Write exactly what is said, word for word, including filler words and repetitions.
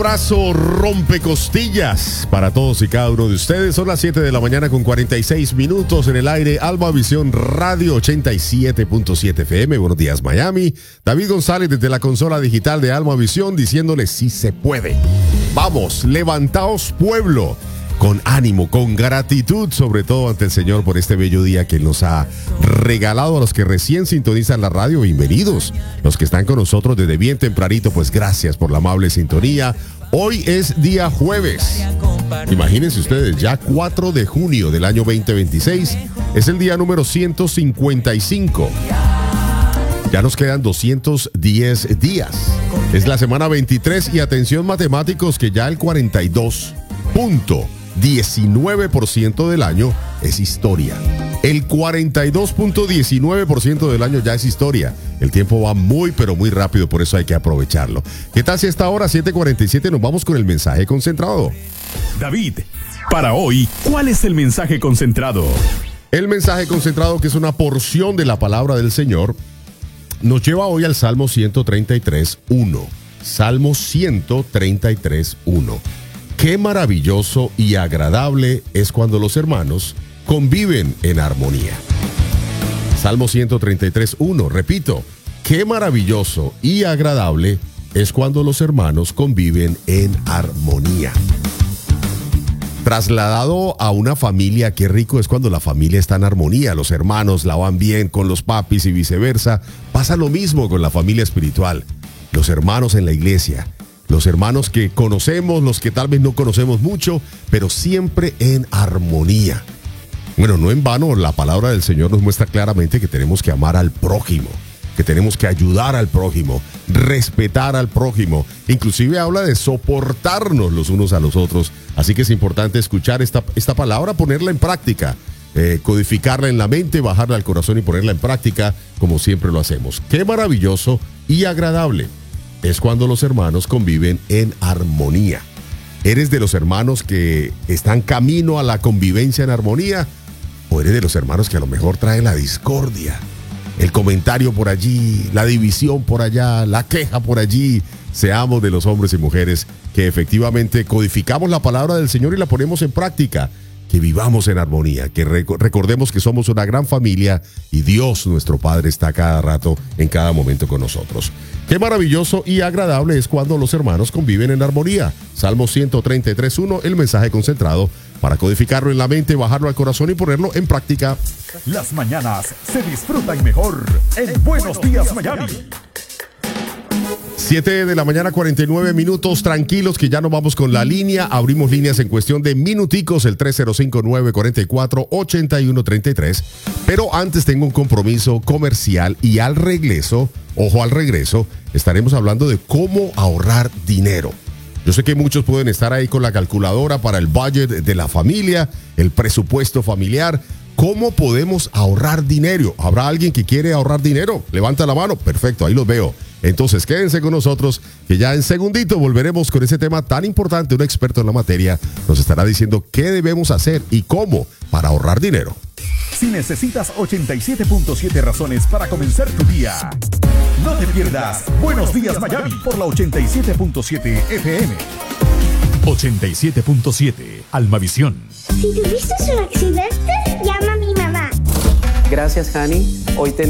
Abrazo rompecostillas para todos y cada uno de ustedes. Son las siete de la mañana con cuarenta y seis minutos en el aire. Alma Visión Radio ochenta y siete punto siete F M. Buenos días, Miami. David González desde la consola digital de Alma Visión diciéndole si se puede. Vamos, levantaos pueblo. Con ánimo, con gratitud, sobre todo ante el Señor por este bello día que nos ha regalado a los que recién sintonizan la radio. Bienvenidos. Los que están con nosotros desde bien tempranito, pues gracias por la amable sintonía. Hoy es día jueves. Imagínense ustedes, ya cuatro de junio del año veinte veintiséis. Es el día número ciento cincuenta y cinco. Ya nos quedan doscientos diez días. Es la semana veintitrés y atención matemáticos que ya el cuarenta y dos punto diecinueve por ciento del año es historia. El cuarenta y dos punto diecinueve por ciento del año ya es historia. El tiempo va muy pero muy rápido, por eso hay que aprovecharlo. ¿Qué tal si a esta hora, siete cuarenta y siete, nos vamos con el mensaje concentrado? David, para hoy, ¿cuál es el mensaje concentrado? El mensaje concentrado, que es una porción de la palabra del Señor, nos lleva hoy al Salmo ciento treinta y tres, uno. Salmo ciento treinta y tres, uno. Qué maravilloso y agradable es cuando los hermanos conviven en armonía. Salmo ciento treinta y tres, uno. Repito, qué maravilloso y agradable es cuando los hermanos conviven en armonía. Trasladado a una familia, qué rico es cuando la familia está en armonía. Los hermanos la van bien con los papis y viceversa. Pasa lo mismo con la familia espiritual. Los hermanos en la iglesia. Los hermanos que conocemos, los que tal vez no conocemos mucho, pero siempre en armonía. Bueno, no en vano, la palabra del Señor nos muestra claramente que tenemos que amar al prójimo, que tenemos que ayudar al prójimo, respetar al prójimo. Inclusive habla de soportarnos los unos a los otros. Así que es importante escuchar esta, esta palabra, ponerla en práctica, eh, codificarla en la mente, bajarla al corazón y ponerla en práctica como siempre lo hacemos. Qué maravilloso y agradable es cuando los hermanos conviven en armonía. ¿Eres de los hermanos que están camino a la convivencia en armonía? ¿O eres de los hermanos que a lo mejor traen la discordia? El comentario por allí, la división por allá, la queja por allí. Seamos de los hombres y mujeres que efectivamente codificamos la palabra del Señor y la ponemos en práctica. Que vivamos en armonía, que recordemos que somos una gran familia y Dios, nuestro Padre, está cada rato, en cada momento con nosotros. Qué maravilloso y agradable es cuando los hermanos conviven en armonía. Salmo ciento treinta y tres, uno, el mensaje concentrado para codificarlo en la mente, bajarlo al corazón y ponerlo en práctica. Las mañanas se disfrutan mejor en Buenos Días, Miami. siete de la mañana, cuarenta y nueve minutos, tranquilos que ya nos vamos con la línea. Abrimos líneas en cuestión de minuticos, el tres cero cinco, nueve cuatro cuatro, ocho uno tres tres. Pero antes tengo un compromiso comercial y al regreso, ojo al regreso, estaremos hablando de cómo ahorrar dinero. Yo sé que muchos pueden estar ahí con la calculadora para el budget de la familia, el presupuesto familiar. ¿Cómo podemos ahorrar dinero? ¿Habrá alguien que quiere ahorrar dinero? Levanta la mano. Perfecto, ahí los veo. Entonces quédense con nosotros que ya en segundito volveremos con ese tema tan importante. Un experto en la materia nos estará diciendo qué debemos hacer y cómo para ahorrar dinero. Si necesitas ochenta y siete punto siete razones para comenzar tu día, no te pierdas Buenos Días Miami por la ochenta y siete punto siete F M. ochenta y siete punto siete Almavisión. Si tuviste un accidente, llama a mi mamá. Gracias, Hani. Hoy tenemos